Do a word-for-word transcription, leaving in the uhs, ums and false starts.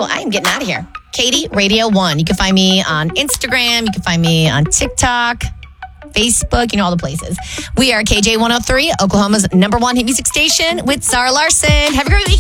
Well, I am getting out of here. Katie Radio One. You can find me on Instagram. You can find me on TikTok, Facebook, you know, all the places. We are K J one oh three, Oklahoma's number one hit music station with Zara Larson. Have a great week.